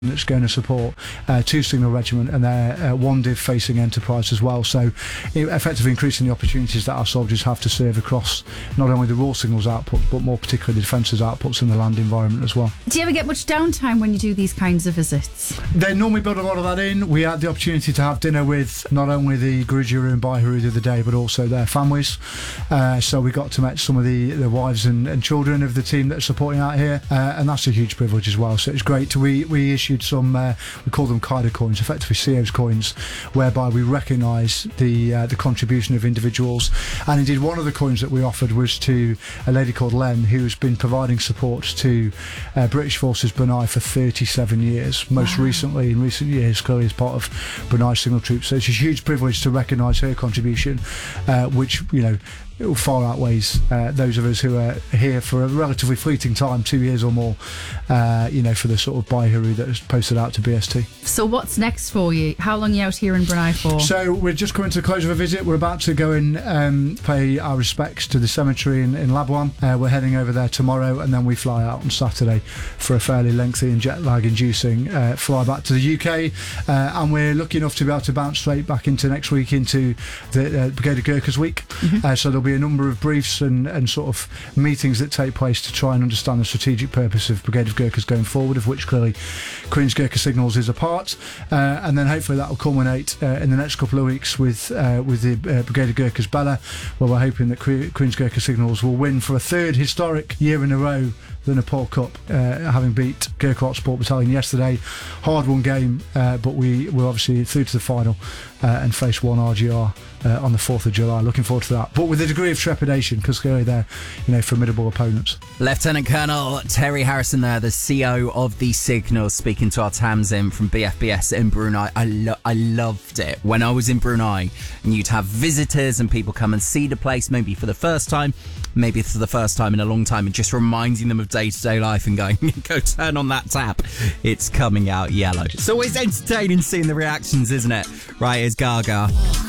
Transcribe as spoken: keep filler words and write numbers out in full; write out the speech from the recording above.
that's going to support uh, two Signal Regiment and their uh, one div facing Enterprise as well, so effectively increasing the opportunities that our soldiers have to serve across not only the Royal Signals output but more particularly the Defence's outputs in the land environment as well. Do you ever get much downtime when you do these kinds of visits? They normally build a lot of that in. We had the opportunity to have dinner with not only the Gurujara and Baiharu the other day but also their families, uh, so we got to meet some of the, the wives and, and children of the team that are supporting out here, uh, and that's a huge privilege as well, so it's great to, we, we issue some, uh, we call them Qaeda coins, effectively C O's coins, whereby we recognise the uh, the contribution of individuals. And indeed, one of the coins that we offered was to a lady called Len, who's been providing support to uh, British Forces Brunei for thirty-seven years, most wow. recently in recent years clearly as part of Brunei Signal Troops. So it's a huge privilege to recognise her contribution, uh, which, you know, it far outweighs uh, those of us who are here for a relatively fleeting time, two years or more, uh, you know, for the sort of Baiharu that is posted out to B S T. So what's next for you? How long are you out here in Brunei for? So we're just coming to the close of a visit. We're about to go and um, pay our respects to the cemetery in, in Labuan. Uh, we're heading over there tomorrow, and then we fly out on Saturday for a fairly lengthy and jet lag inducing uh, fly back to the U K, uh, and we're lucky enough to be able to bounce straight back into next week into the uh, Brigade of Gurkhas week. Mm-hmm. uh, so there'll be a number of briefs and, and sort of meetings that take place to try and understand the strategic purpose of Brigade of Gurkhas going forward, of which clearly Queen's Gurkha Signals is a part, uh, and then hopefully that will culminate uh, in the next couple of weeks with uh, with the uh, Brigade of Gurkhas Bella, where we're hoping that Que- Queen's Gurkha Signals will win for a third historic year in a row the Nepal Cup, uh, having beat Gurkha Hot Sport Battalion yesterday. Hard won game, uh, but we were obviously through to the final uh, and face one R G R uh, on the fourth of July. Looking forward to that, but with a degree of trepidation because clearly they're, you know, formidable opponents. Lieutenant Colonel Terry Harrison there, the C O of the Signals, speaking to our Tamsin from B F B S in Brunei. I, lo- I loved it when I was in Brunei, and you'd have visitors and people come and see the place maybe for the first time, maybe for the first time in a long time, and just reminding them of day-to-day life and going, go turn on that tap, it's coming out yellow. It's always entertaining seeing the reactions, isn't it? Right, it's Gaga.